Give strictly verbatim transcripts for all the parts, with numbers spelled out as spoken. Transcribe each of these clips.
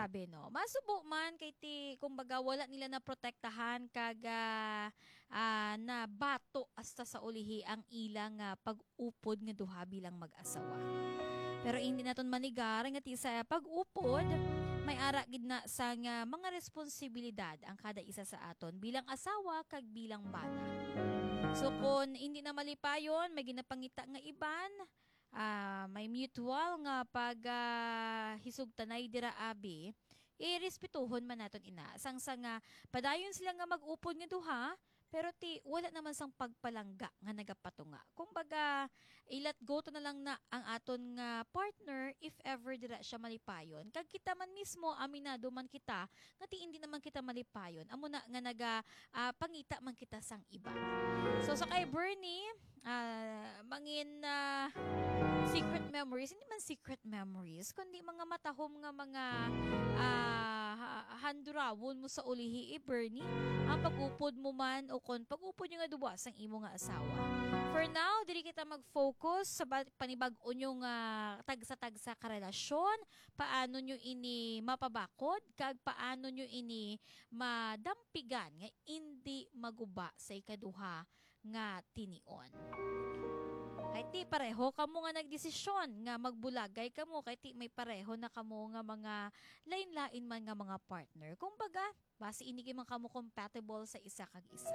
grabe no. Masubo man kay ti kumbaga wala nila na protektahan kaga ah, na bato hasta sa ulihi ang ilang ah, pag-upod nga duha bilang mag-asawa. Pero hindi naton manigar nga ti sa pag-upod may ara gid na sa nga mga responsibilidad ang kada isa sa aton bilang asawa kag bilang bana. So kung hindi na malipayon, may ginapangita nga iban, ah, may mutual nga pag ah, hisug tanay dira abi, irespetuhon man naton ina. Sang sa nga padayon sila nga mag-upod nga duha, pero ti wala naman sang pagpalangga nga nagapatunga. Kumbaga, ilat go to na lang na ang aton nga partner if ever dira siya malipayon. Kag kita man mismo aminado man kita nga ti hindi naman kita malipayon. Amo na nga naga ah, pangita man kita sang iba. So sa kay Bernie, ah, mangin na secret memories, hindi man secret memories, kundi mga matahom nga mga ah, ha- handurawon mo sa ulihi eh, Bernie. Ang pag-upod mo man o kon pag-upod nyo nga duwas ang imo nga asawa. For now, dili kita mag-focus sa ba- panibag-o nyo nga tagsa-tagsa karelasyon, paano nyo ini mapabakod, kag paano nyo ini madampigan nga hindi maguba sa ikaduha nga tinion. Kay ti pareho kamo nga nagdesisyon nga magbulagay kamo, kay ti may pareho na kamo nga mga lain-lain man nga mga partner. Kumbaga, base ini man kamo compatible sa isa kag isa.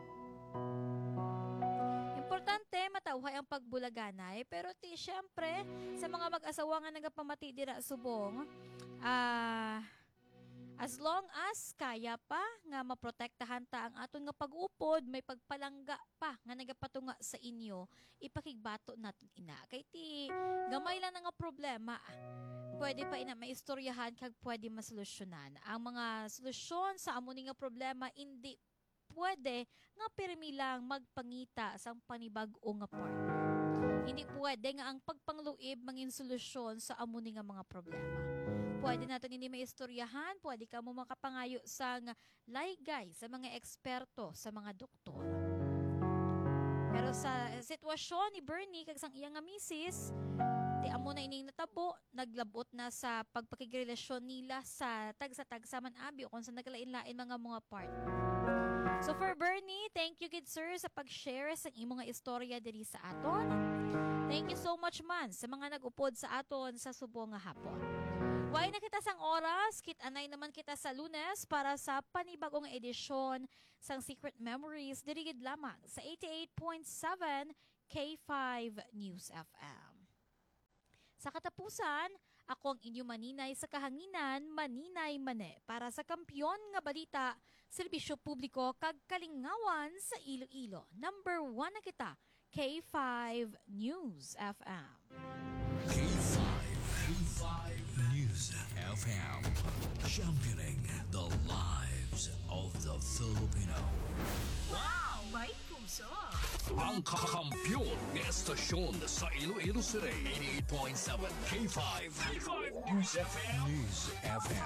Importante matawhay ang pagbulaganay, pero ti syempre sa mga mag-asawa nga nagapamati dira subong, ah as long as kaya pa nga maprotektahan ta ang aton nga pag-upod, may pagpalangga pa nga nagapatunga sa inyo, ipakigbato natin ina. Kay ti gamay lang nga problema, pwede pa ina maistoryahan kag pwede masolusyonan. Ang mga solusyon sa amo ni nga problema hindi pwede nga pirmi lang magpangita sang panibag-o nga partner. Hindi pwede nga ang pagpangluib mangin solusyon sa amo ni nga mga problema. Pwede natin hindi maistoryahan, pwede ka mo makapangayo sa nga laygay, sa mga eksperto, sa mga doktor. Pero sa sitwasyon ni Bernie kag sang iyang nga misis, di amo na ining natabo, naglabot na sa pagpakigrelasyon nila sa tagsa-tagsa man abi o kung sa naglain-lain mga mga partner. So for Bernie, thank you kid sir sa pag-share sa imo nga istorya diri sa aton. Thank you so much man sa mga nag-upod sa aton sa subong nga hapon. Way na kita sang oras, kit-anay naman kita sa Lunes para sa panibagong edisyon sang Secret Memories dirigid lamang sa eighty-eight point seven K five News F M. Sa katapusan, ako ang inyo maninay sa kahanginan, Maninay Mane, para sa kampyon nga balita, serbisyo publiko kag kalingawan sa Iloilo. Number one na kita, K five News F M. K five, K five News F M. Championing the lives of the Filipino. Wow! May puso! Ang kakampiyon ng estasyon sa Iloilo City. eighty-eight point seven K five. K five News F M. News F M.